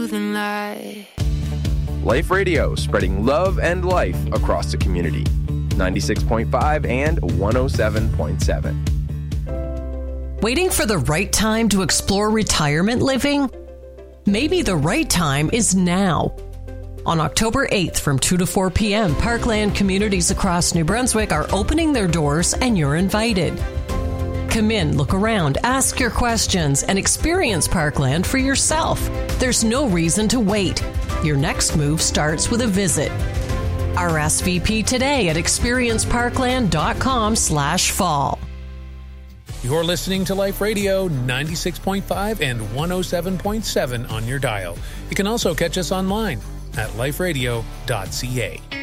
than lie. Life Radio, spreading love and life across the community. 96.5 and 107.7. Waiting for the right time to explore retirement living? Maybe the right time is now. On October 8th from 2 to 4 p.m., Parkland communities across New Brunswick are opening their doors and you're invited. Come in, look around, ask your questions, and experience Parkland for yourself. There's no reason to wait. Your next move starts with a visit. RSVP today at experienceparkland.com/fall. You're listening to Life Radio 96.5 and 107.7 on your dial. You can also catch us online at liferadio.ca.